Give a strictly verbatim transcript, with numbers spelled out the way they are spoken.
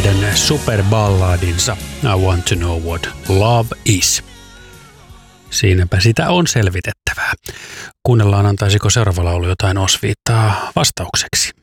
heidän superballadinsa I Want to Know What Love Is. Siinäpä sitä on selvitettävää. Kuunnellaan, antaisiko seuraava laulu jotain osviittaa vastaukseksi.